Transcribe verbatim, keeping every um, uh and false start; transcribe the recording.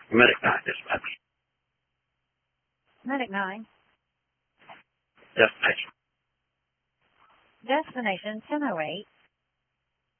Medic nine, dispatch. Medic nine. Destination. Destination ten oh eight.